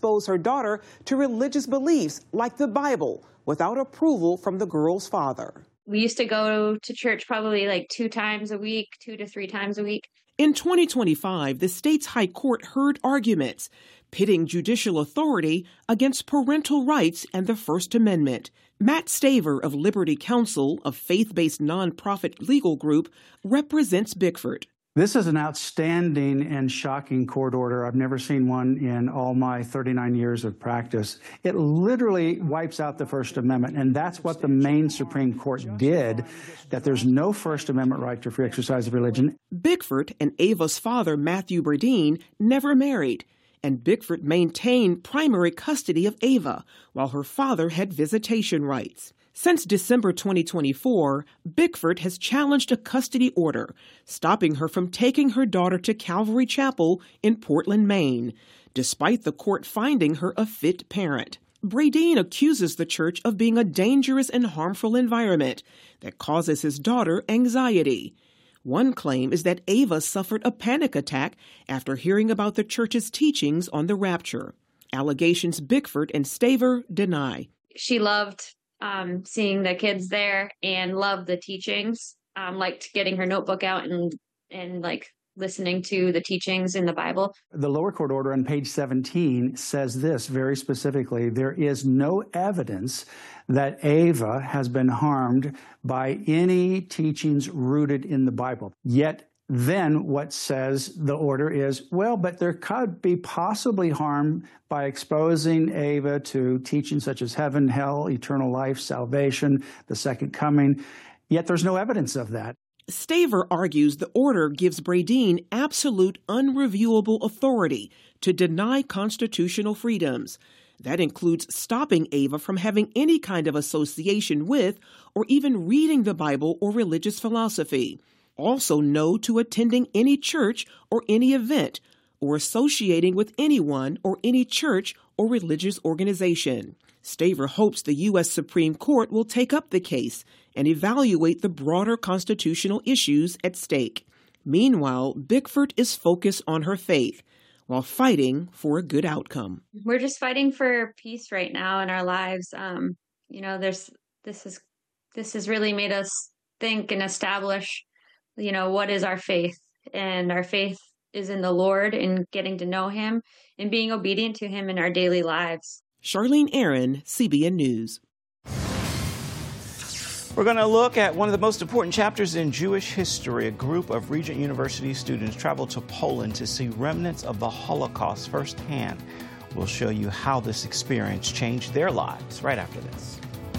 expose her daughter to religious beliefs like the Bible without approval from the girl's father. We used to go to church probably like 2 times a week, 2 to 3 times a week. In 2025, the state's high court heard arguments pitting judicial authority against parental rights and the First Amendment. Matt Staver of Liberty Counsel, a faith-based nonprofit legal group, represents Bickford. This is an outstanding and shocking court order. I've never seen one in all my 39 years of practice. It literally wipes out the First Amendment, and that's what the Maine Supreme Court did, that there's no First Amendment right to free exercise of religion. Bickford and Ava's father, Matthew Burdine, never married, and Bickford maintained primary custody of Ava, while her father had visitation rights. Since December 2024, Bickford has challenged a custody order, stopping her from taking her daughter to Calvary Chapel in Portland, Maine, despite the court finding her a fit parent. Bradeen accuses the church of being a dangerous and harmful environment that causes his daughter anxiety. One claim is that Ava suffered a panic attack after hearing about the church's teachings on the rapture. Allegations Bickford and Staver deny. She loved seeing the kids there and loved the teachings, liked getting her notebook out and like listening to the teachings in the Bible. The lower court order on page 17 says this very specifically: there is no evidence that Ava has been harmed by any teachings rooted in the Bible. Yet then what says the order is, well, but there could be possibly harm by exposing Ava to teachings such as heaven, hell, eternal life, salvation, the second coming. Yet there's no evidence of that. Staver argues the order gives Bradeen absolute, unreviewable authority to deny constitutional freedoms. That includes stopping Ava from having any kind of association with or even reading the Bible or religious philosophy. Also, no to attending any church or any event, or associating with anyone or any church or religious organization. Staver hopes the U.S. Supreme Court will take up the case and evaluate the broader constitutional issues at stake. Meanwhile, Bickford is focused on her faith while fighting for a good outcome. We're just fighting for peace right now in our lives. This has really made us think and establish, what is our faith? And our faith is in the Lord and getting to know him and being obedient to him in our daily lives. Charlene Aaron, CBN News. We're going to look at one of the most important chapters in Jewish history. A group of Regent University students traveled to Poland to see remnants of the Holocaust firsthand. We'll show you how this experience changed their lives right after this.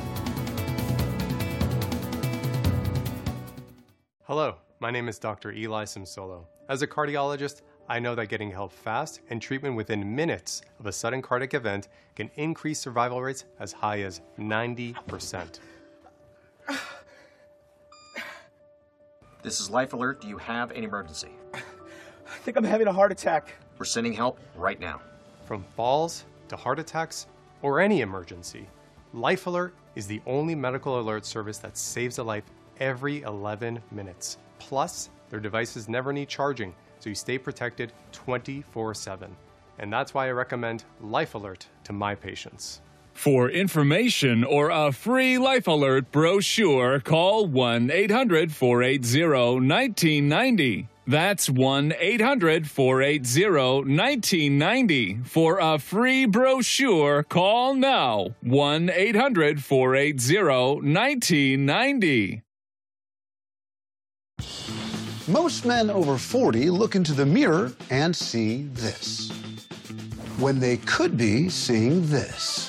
Hello, my name is Dr. Eli Simsolo. As a cardiologist, I know that getting help fast and treatment within minutes of a sudden cardiac event can increase survival rates as high as 90%. This is Life Alert. Do you have an emergency? I think I'm having a heart attack. We're sending help right now. From falls to heart attacks or any emergency, Life Alert is the only medical alert service that saves a life every 11 minutes. Plus, their devices never need charging, so you stay protected 24/7. And that's why I recommend Life Alert to my patients. For information or a free Life Alert brochure, call 1-800-480-1990. That's 1-800-480-1990. For a free brochure, call now. 1-800-480-1990. Most men over 40 look into the mirror and see this, when they could be seeing this.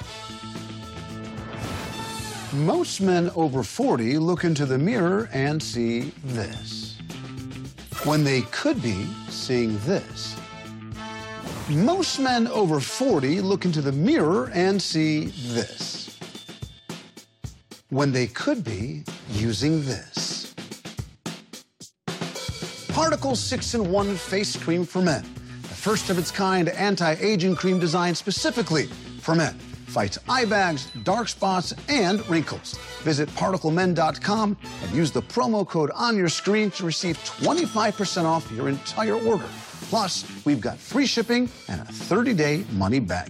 Most men over 40 look into the mirror and see this, when they could be seeing this. Most men over 40 look into the mirror and see this, when they could be using this. Particle 6-in-1 Face Cream for Men, the first of its kind anti-aging cream designed specifically for men. Fights eye bags, dark spots, and wrinkles. Visit ParticleMen.com and use the promo code on your screen to receive 25% off your entire order. Plus, we've got free shipping and a 30-day money-back